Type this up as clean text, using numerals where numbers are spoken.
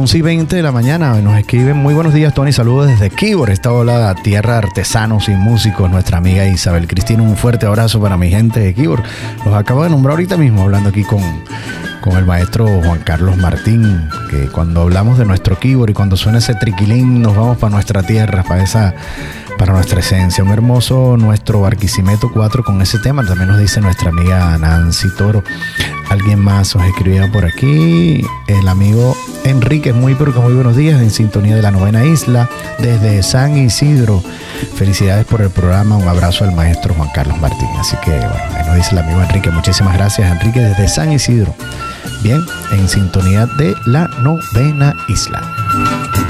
11:20 de la mañana. Nos escriben: muy buenos días, Tony, saludos desde Quíbor, esta ola tierra de artesanos y músicos. Nuestra amiga Isabel Cristina, un fuerte abrazo para mi gente de Quíbor. Los acabo de nombrar ahorita mismo, hablando aquí con el maestro Juan Carlos Martín, que cuando hablamos de nuestro Quíbor y cuando suena ese triquilín, nos vamos para nuestra tierra, para nuestra esencia. Un hermoso nuestro Barquisimeto 4 con ese tema, también nos dice nuestra amiga Nancy Toro. Alguien más os escribía por aquí, el amigo Enrique, muy buenos días, en sintonía de la Novena Isla desde San Isidro. Felicidades por el programa, un abrazo al maestro Juan Carlos Martín. Así que bueno, ahí nos dice el amigo Enrique, muchísimas gracias Enrique desde San Isidro. Bien, en sintonía de la Novena Isla.